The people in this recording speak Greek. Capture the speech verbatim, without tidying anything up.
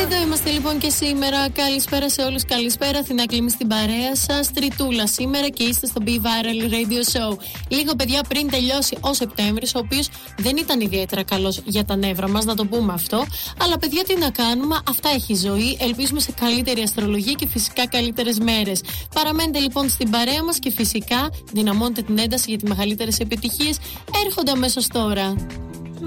Εδώ είμαστε λοιπόν και σήμερα. Καλησπέρα σε όλους. Καλησπέρα, Αθηνά Κλίμη στην παρέα σας. Τριτούλα σήμερα και είστε στο Be Viral Radio Show. Λίγο, παιδιά, πριν τελειώσει ο Σεπτέμβρης, ο οποίος δεν ήταν ιδιαίτερα καλός για τα νεύρα μας, να το πούμε αυτό. Αλλά, παιδιά, τι να κάνουμε, αυτά έχει η ζωή. Ελπίζουμε σε καλύτερη αστρολογία και φυσικά καλύτερες μέρες. Παραμένετε λοιπόν στην παρέα μας και φυσικά δυναμώνετε την ένταση γιατί μεγαλύτερες επιτυχίες έρχονται αμέσως τώρα.